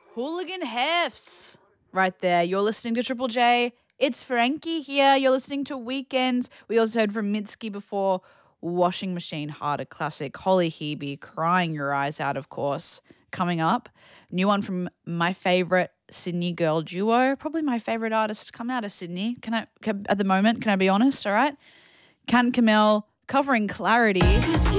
Hooligan Hefts right there. You're listening to Triple J. It's Frankie here. You're listening to Weekends. We also heard from Mitski before. Washing Machine Heart, a classic. Holly Hebe, Crying Your Eyes Out, of course. Coming up, new one from my favorite Sydney girl duo. Probably my favorite artist coming out of Sydney. At the moment, can I be honest? All right. Can Camille covering Clarity.